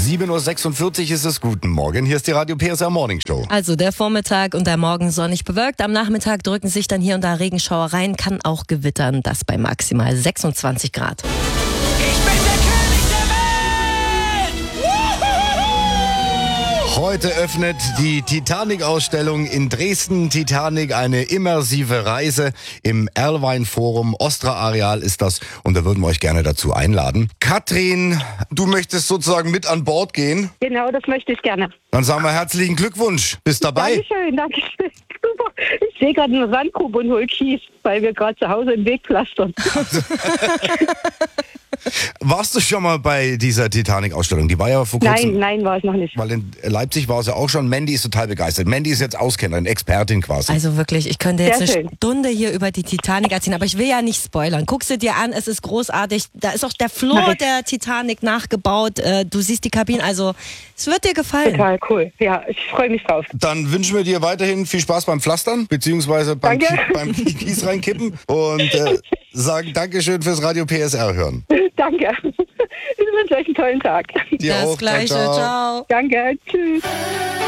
7.46 Uhr ist es. Guten Morgen, hier ist die Radio PSR Morning Show. Also der Vormittag und der Morgen sonnig bewölkt. Am Nachmittag drücken sich dann hier und da Regenschauer rein, kann auch gewittern. Das bei maximal 26 Grad. Ich bin der König der Welt! Heute öffnet die Titanic-Ausstellung in Dresden. Titanic, eine immersive Reise im Erlwein Forum. Ostra Areal ist das und da würden wir euch gerne dazu einladen. Katrin, du möchtest sozusagen mit an Bord gehen. Genau, das möchte ich gerne. Dann sagen wir herzlichen Glückwunsch. Bist dabei? Dankeschön, Dankeschön. Super. Ich sehe gerade eine Sandgrube und hol Kies, weil wir gerade zu Hause im Weg pflastern. Warst du schon mal bei dieser Titanic-Ausstellung? Die war ja vor kurzem. Nein, war ich noch nicht. Weil in Leipzig war es ja auch schon. Mandy ist total begeistert. Mandy ist jetzt Auskennerin, Expertin quasi. Also wirklich, ich könnte jetzt Sehr eine schön. Stunde hier über die Titanic erzählen, aber ich will ja nicht spoilern. Guckst du dir an, es ist großartig. Da ist auch der Floor der Titanic nachgebaut. Du siehst die Kabine, also es wird dir gefallen. Total cool. Ja, ich freue mich drauf. Dann wünschen wir dir weiterhin viel Spaß beim Pflastern, beziehungsweise beim Danke. beim Kies reinkippen und sagen Dankeschön fürs Radio PSR hören. Danke. Ich wünsche euch einen tollen Tag. Dir Das auch. Gleiche, Ciao, ciao. ciao. Danke. Tschüss.